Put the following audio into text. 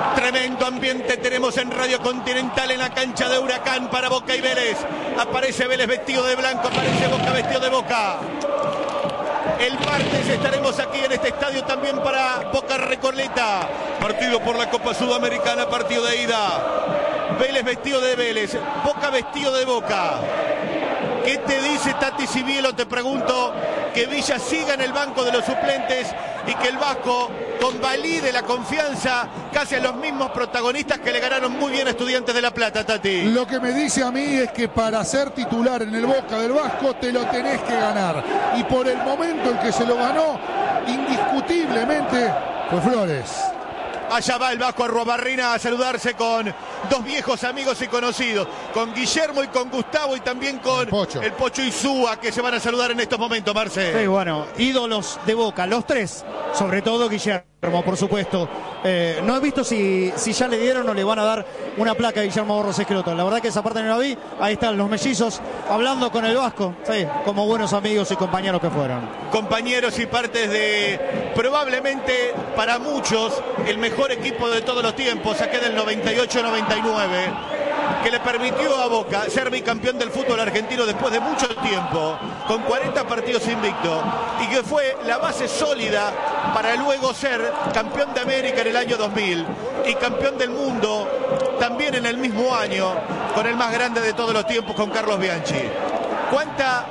Tremendo ambiente tenemos en Radio Continental en la cancha de Huracán para Boca y Vélez. Aparece Vélez vestido de blanco, aparece Boca vestido de Boca. El martes estaremos aquí en este estadio también para Boca Recoleta. Partido por la Copa Sudamericana, partido de ida. Vélez vestido de Vélez, Boca vestido de Boca. ¿Qué te dice Tati Sibielo? Te pregunto, que Villa siga en el banco de los suplentes y que el Vasco convalide la confianza casi a los mismos protagonistas que le ganaron muy bien a Estudiantes de La Plata, Tati. Lo que me dice a mí es que para ser titular en el Boca del Vasco te lo tenés que ganar. Y por el momento en que se lo ganó, indiscutiblemente, fue Flores. Allá va el Vasco Arruabarrena a saludarse con dos viejos amigos y conocidos, con Guillermo y con Gustavo y también con el Pocho Insúa, que se van a saludar en estos momentos, Marce. Sí, bueno, ídolos de Boca, los tres, sobre todo Guillermo, por supuesto. No he visto si ya le dieron o le van a dar una placa a Guillermo Borros Esqueloto. La verdad que esa parte no la vi. Ahí están los mellizos hablando con el Vasco, sí, como buenos amigos y compañeros que fueron. Compañeros y partes de probablemente para muchos el mejor equipo de todos los tiempos, aquel del 98-99, que le permitió a Boca ser bicampeón del fútbol argentino después de mucho tiempo, con 40 partidos invicto, y que fue la base sólida para luego ser campeón de América en el año 2000 y campeón del mundo también en el mismo año, con el más grande de todos los tiempos, con Carlos Bianchi. ¿Cuánta